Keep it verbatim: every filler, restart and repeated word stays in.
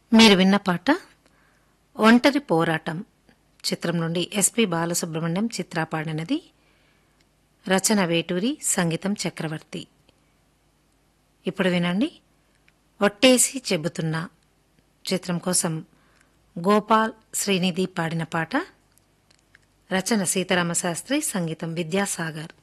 మీరు విన్న పాట ఒంటరి పోరాటం చిత్రం నుండి ఎస్పి బాలసుబ్రహ్మణ్యం చిత్ర పాడినది. రచన వేటూరి, సంగీతం చక్రవర్తి. ఇప్పుడు వినండి ఒట్టేసి చెబుతున్నా చిత్రం కోసం గోపాల్, శ్రీనిధి పాడిన పాట. రచన సీతారామశాస్త్రి, సంగీతం విద్యాసాగర్.